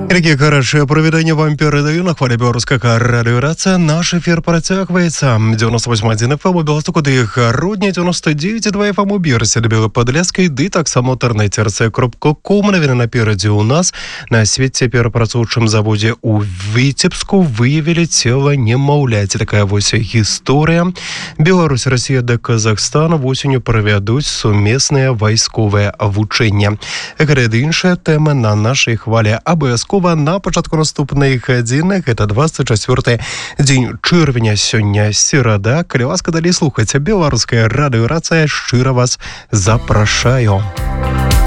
Такі хороше провідання вам передаю на хвалі Білоруська радіорація. Наш ефір працягвається. 98.1 FM у Білостоку, де грудня, 99.2 FM у Бірсі, де Білоподляській, ди так само в інтернеті rc.com. Навіть напереді у нас на світі перепрацовуючому заводі у Витебску виявили тіло немовляті. Така ось історія. Білорусь, Росія да Казахстан осенью проведуть сумісне військове вучення. Гэта іншая тема на нашій хвалі. Абов'язково на початку наступних гадзінах. Гэта 24 дзень чэрвеня, сёння серада. Калі ласка, далей слухайце Беларуская радыёрацыя, шчыра вас запрашаю.